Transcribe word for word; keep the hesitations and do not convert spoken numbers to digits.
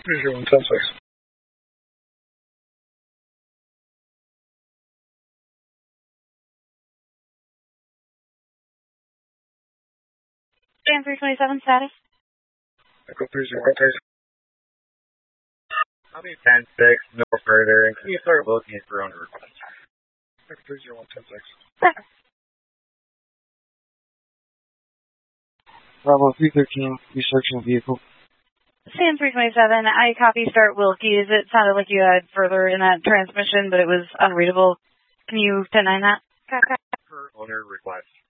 three zero one ten six. Sam three twenty-seven status. Echo three zero one ten six. Copy ten six, no further, and can you start looking for on request? Echo three zero one ten six. Bravo three thirteen, researching vehicle. Sam three twenty-seven, I copy start Wilkies. It sounded like you had further in that transmission, but it was unreadable. Can you ten nine that? Per owner request.